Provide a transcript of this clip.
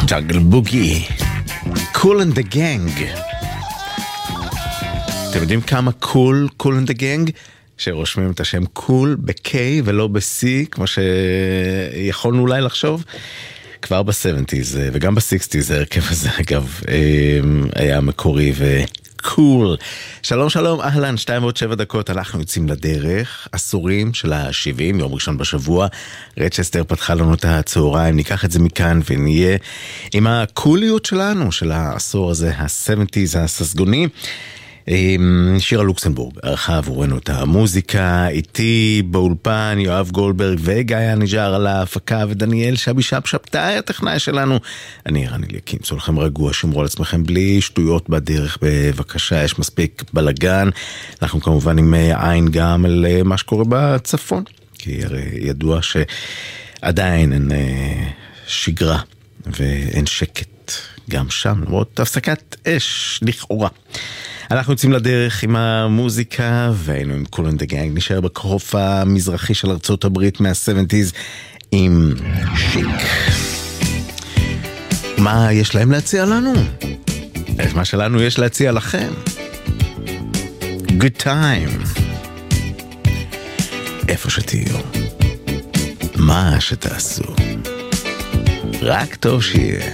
ג'אנגל בוגי, קול אנד דה גנג. אתם יודעים כמה קול אנד דה גנג? שרושמים את השם קול ב-K ולא ב-C, כמו שיכולנו אולי לחשוב. כבר ב-70s וגם ב-60s ההרכב הזה, אגב, היה מקורי וקול. שלום שלום, אהלן, 2:07, אנחנו יוצאים לדרך, עשורים של ה-70, יום ראשון בשבוע. רצ'סטר פתחה לנו את הצהריים, ניקח את זה מכאן ונהיה עם הקוליות שלנו, של העשור הזה, ה-70s הססגוני. שירה לוקסנבורג ערכה עבורנו את המוזיקה, איתי באולפן יואב גולדברג וגיא נג'אר על ההפקה, ודניאל שבי שבתאי הטכנאי שלנו. אני רני ליקים, סולכם רגוע, שמרו על עצמכם בלי שטויות בדרך בבקשה, יש מספיק בלגן. אנחנו כמובן עם עין גם על מה שקורה בצפון, כי הרי ידוע שעדיין אין שגרה ואין שקט גם שם, למרות הפסקת אש לכאורה. אנחנו יוצאים לדרך עם המוזיקה, והיינו עם קול אנד דה גנג. נשאר בחוף המזרחי של ארצות הברית מה-70s עם שיק. מה יש להם להציע לנו? את מה שלנו יש להציע לכם. Good time. איפה שתהיו, מה שתעשו, רק טוב שיהיה.